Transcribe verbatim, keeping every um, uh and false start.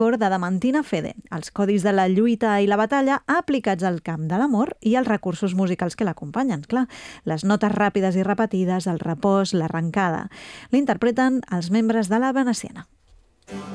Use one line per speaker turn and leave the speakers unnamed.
cor d'Adamantina Fede, els codis de la lluita i la batalla aplicats al camp de l'amor i els recursos musicals que l'acompanyen, clar. Les notes ràpides i repetides, el repòs, l'arrencada. L'interpreten els membres de la Veneciana.